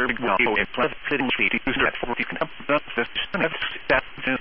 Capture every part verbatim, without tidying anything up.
big well and plus fitting sheet used at forty can up the system of that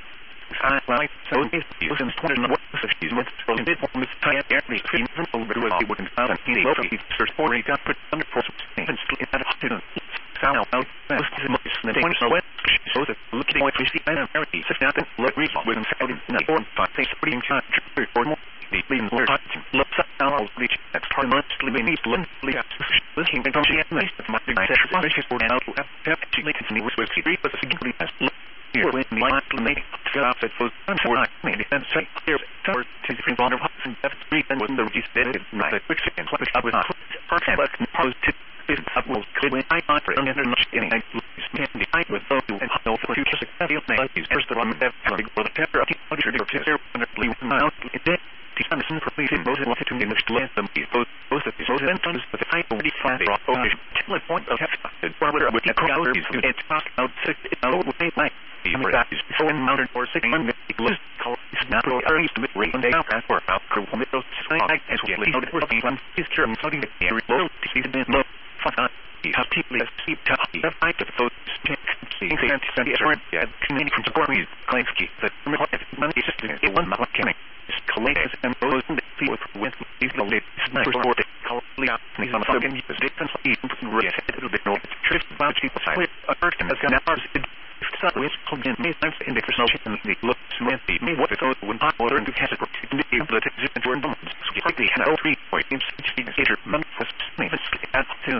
I like so it's using twenty what so she's with so bit for Miss Tyan every stream from over what you wouldn't found he low he search for he got put under for and split at a student sound out most of the most the point so what so that looking at fishy and very sit down and look read with him out in the or five things pretty much for more the leading word looks up now I'll reach that's part much living needs literally looking at she has nice of my session she's for out have actually continue with three but significantly as here when the line to make out that was for maybe and say here tower to different bond of and that's three and when the reduced bit right quick and what I was for example positive is up will could when I find for an international I the I with those and no for future success may use first the one that for the temper of the future to zero and believe now it the Anderson completed most of it to the next length of both both of these most of but the type of five the point of the forward with the crowd is it's past out six out with a light the that is so in mounted for six months list call is not really early to mid rate day out for out crew from those like as we know that we're being is current floating the air low to see the low fun have people as keep to the fight of those seeing the anti assured yeah community from Gormy Kleinski that money is just a one month mechanic collectors and those in the field with these late sniper for the colony out and he's on the game use different even really a little bit more trips about people side a person has got ours so it's called in many times in the personal and the look smith the me what it's all when hot water and has it in the able to exist and moments so you quickly had all three point in speed later month was maybe at two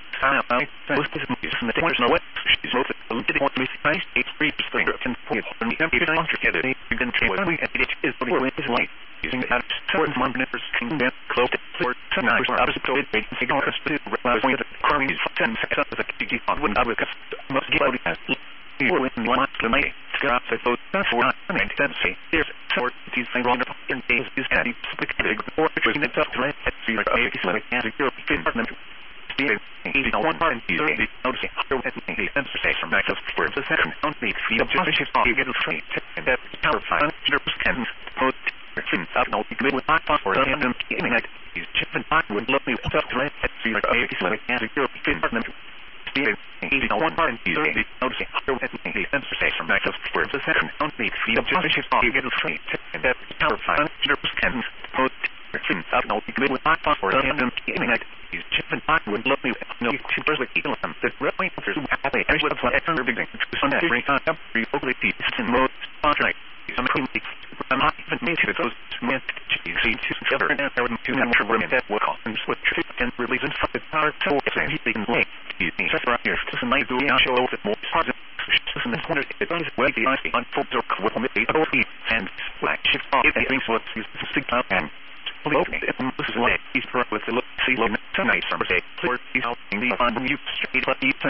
I most of the use in the there's no what she's most a little want to miss nice eight three spring and point on the empty on together you can train we and it is what it is like using that certain month members can then close it for tonight for others to it they can go to realize when the current is ten seconds as a key on when I will must get out as or when one to make scrap so that's what I mean then say there's sort these things wrong in days is any specific or in the top right at zero eight like as a European partner eighty one part and you notice how that the answer say from back of for the second on the field just you get a straight and that power five hundred percent post things up no you with hot for the end in that is chip and pot would look me up to right at zero eight like as a European partner eighty one part and you notice how that the answer say from back of for the second on the field just you get a straight and that power five hundred percent post things up no you with hot for the end in that is chip and pot would look me no two first like equal them the really there's happy I was like extra big thing on that break on up three over the system mode contract some I'm not even made to those meant to see to together and there were two number room that will call and switch and release and fuck the power so it's a heating way just right here just a nice do show a bit more positive just in the corner it does well the ice on full door with the O E and black shift off it thinks what's stick up and okay, this is what he's for with the look see low tonight from say for he's helping the fun you straight up